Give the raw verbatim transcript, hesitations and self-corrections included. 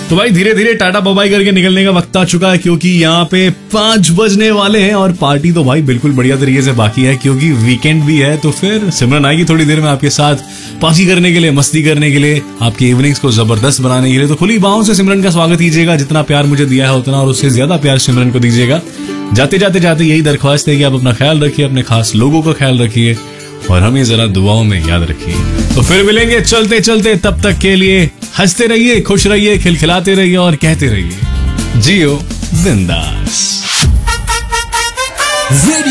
तो भाई धीरे धीरे टाटा बाय करके निकलने का वक्त आ चुका है, क्योंकि यहाँ पे पांच बजने वाले हैं और पार्टी तो भाई बिल्कुल बढ़िया तरीके से बाकी है, क्योंकि वीकेंड भी है। तो फिर सिमरन आएगी थोड़ी देर में आपके साथ पार्टी करने के लिए, मस्ती करने के लिए, आपकी इवनिंग्स को जबरदस्त बनाने के लिए। तो खुली बाहों से सिमरन का स्वागत कीजिएगा, जितना प्यार मुझे दिया है उतना और उससे ज्यादा प्यार सिमरन को दीजिएगा। जाते जाते जाते यही दरख्वास्त है कि आप अपना ख्याल रखिए, अपने खास लोगों का ख्याल रखिए और हमें जरा दुआओं में याद रखिए। तो फिर मिलेंगे चलते चलते, तब तक के लिए हंसते रहिए, खुश रहिए, खिलखिलाते रहिए और कहते रहिए जियो बिंदास।